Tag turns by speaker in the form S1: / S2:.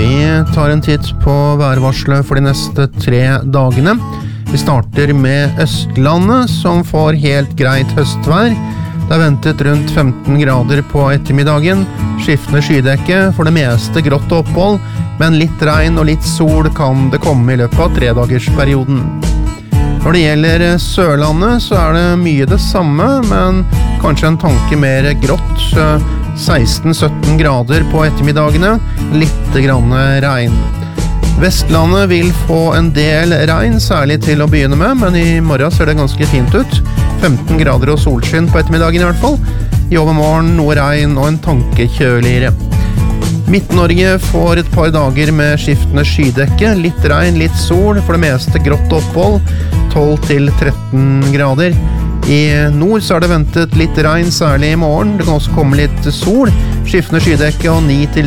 S1: Vi tar en titt på værvarselet for de neste 3 dagene. Vi starter med Østlandet, som får helt greit høstvær. Det er ventet rundt 15 grader på ettermiddagen. Skiftende skydekke, for det meste grått opphold, men litt regn og litt sol kan det komme i løpet av 3-dagersperioden. Når det gjelder Sørlandet, så er det mye det samme, men kanskje en tanke mer grått. 16-17 grader på ettermiddagene, litt grann regn. Vestlandet vil få en del regn, særlig til å begynne med, men i morgen ser det ganske fint ut. 15 grader og solskinn på ettermiddagen i hvert fall. I overmorgen noe regn og en tanke kjøligere. Midt-Norge får et par dager med skiftende skydekke, litt regn, litt sol, for det meste grått opphold, 12-13 grader. I nord så er det ventet litt regn, særlig i morgen. Det kan også komme litt sol, skiftende skydekke og 9